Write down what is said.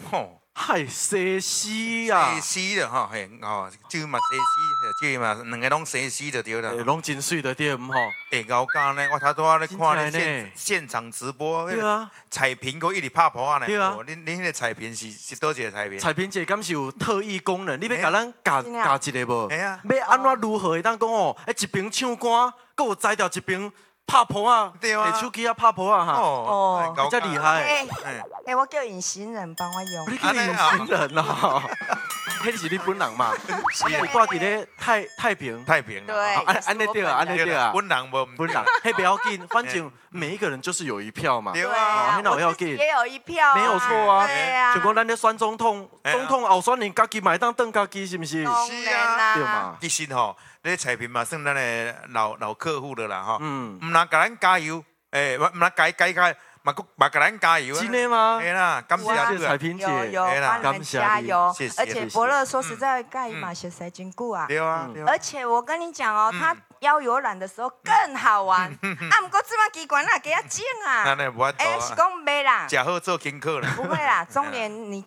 吼， 嗨，西施啊， 西施的吼，嘿，哦，这嘛西施，这嘛两个拢西施就对了。 拢真水的对唔吼？ 会高干呢，我头拄仔咧看真咧的现场直播， 对啊， 彩屏佫一直拍破啊呢。 对啊， 恁迄个彩屏是倒一个彩屏？ 彩屏姐敢是有特异功能？你要甲咱教一个无？ 哎呀， 要安怎如何会当讲哦？一边唱歌，佫有摘掉一边拍婆啊， 对啊， 摕手机啊拍婆啊哈。 哦， 比较厉害。 我叫隐形人帮我用。 你叫隐形人哦？迄是你本人嘛？是啊，挂伫咧太平。 对， 安尼对啊，安尼对啊。 本人无本人，迄不要紧，反正每一个人就是有一票嘛。 对啊， 我自己也有一票。 没有错啊。 对啊。 就讲咱咧选总统，总统候选人家己嘛会当当家己，是不是？ 是啊， 对嘛。 其实吼，咧彩屏嘛算咱的老客户了啦吼。 嗯。 唔通甲咱加油，唔通改，嘛甲咱加油啊。 真的吗？ 对啦，感谢彩萍姐， 有帮人加油。 谢谢。 而且伯乐说实在，盖伊嘛熟悉真久啊。 对啊。 而且我跟你讲哦，他邀游览的时候更好玩。啊，不过这么机关哪给他整啊？ 那无法度啊。 是讲没啦。 食好做功课啦。 不会啦，中年你